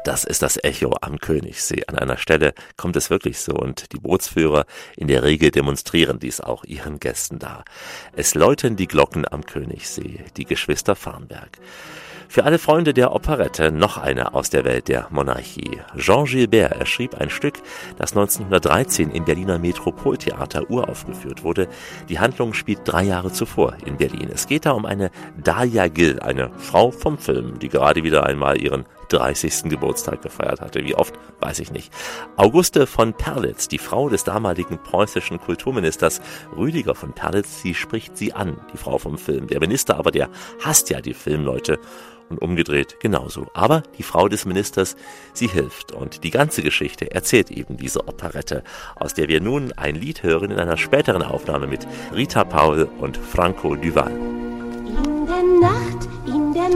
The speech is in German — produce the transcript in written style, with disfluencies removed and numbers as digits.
Das ist das Echo am Königssee. An einer Stelle kommt es wirklich so und die Bootsführer in der Regel demonstrieren dies auch ihren Gästen dar. Es läuten die Glocken am Königssee, die Geschwister Farnberg. Für alle Freunde der Operette noch eine aus der Welt der Monarchie. Jean Gilbert erschrieb ein Stück, das 1913 im Berliner Metropoltheater uraufgeführt wurde. Die Handlung spielt 3 Jahre zuvor in Berlin. Es geht da um eine Dahlia Gill, eine Frau vom Film, die gerade wieder einmal ihren 30. Geburtstag gefeiert hatte. Wie oft, weiß ich nicht. Auguste von Perlitz, die Frau des damaligen preußischen Kulturministers Rüdiger von Perlitz, sie spricht sie an, die Frau vom Film. Der Minister aber, der hasst ja die Filmleute. Und umgedreht genauso. Aber die Frau des Ministers, sie hilft. Und die ganze Geschichte erzählt eben diese Operette, aus der wir nun ein Lied hören in einer späteren Aufnahme mit Rita Paul und Franco Duval.